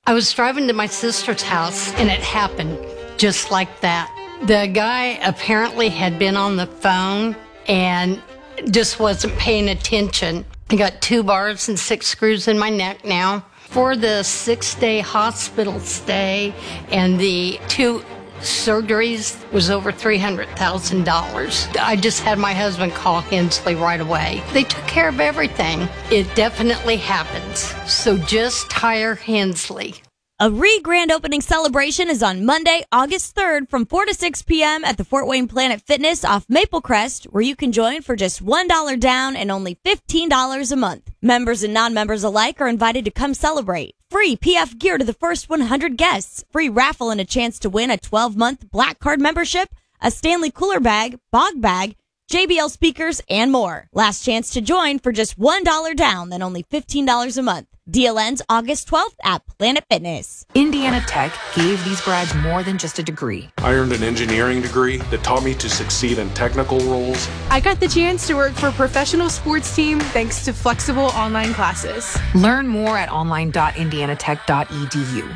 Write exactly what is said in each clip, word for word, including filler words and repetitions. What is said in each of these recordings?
I was driving to my sister's house, and it happened just like that. The guy apparently had been on the phone and just wasn't paying attention. I got two bars and six screws in my neck now. For the six-day hospital stay and the two surgeries was over three hundred thousand dollars. I just had my husband call Hensley right away. They took care of everything. It definitely happens. So just hire Hensley. A re-grand opening celebration is on Monday, August third from four to six p.m. at the Fort Wayne Planet Fitness off Maple Crest, where you can join for just one dollar down and only fifteen dollars a month. Members and non-members alike are invited to come celebrate. Free P F gear to the first one hundred guests. Free raffle and a chance to win a twelve-month Black Card membership, a Stanley Cooler bag, Bog bag, J B L speakers, and more. Last chance to join for just one dollar down, then only fifteen dollars a month. Deal ends August twelfth at Planet Fitness. Indiana Tech gave these grads more than just a degree. I earned an engineering degree that taught me to succeed in technical roles. I got the chance to work for a professional sports team thanks to flexible online classes. Learn more at online dot indiana tech dot e d u.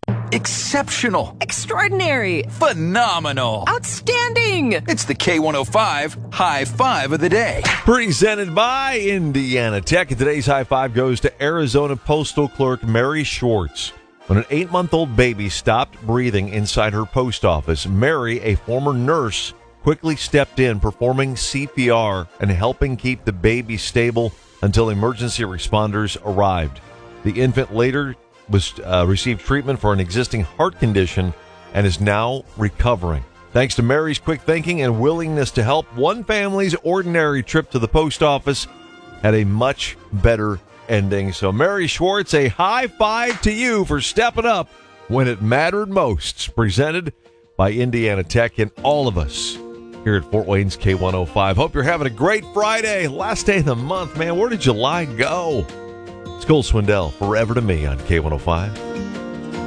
Exceptional. Extraordinary. Phenomenal. Outstanding. It's the K one oh five High Five of the Day. Presented by Indiana Tech. And today's high five goes to Arizona Postal Clerk Mary Schwartz. When an eight-month-old baby stopped breathing inside her post office, Mary, a former nurse, quickly stepped in, performing C P R and helping keep the baby stable until emergency responders arrived. The infant later was uh, received treatment for an existing heart condition and is now recovering. Thanks to Mary's quick thinking and willingness to help, one family's ordinary trip to the post office had a much better ending. So Mary Schwartz, a high five to you for stepping up when it mattered most. Presented by Indiana Tech and all of us here at Fort Wayne's K one oh five. Hope you're having a great Friday. Last day of the month, man. Where did July go? It's Cole Swindell, Forever to Me on K one oh five.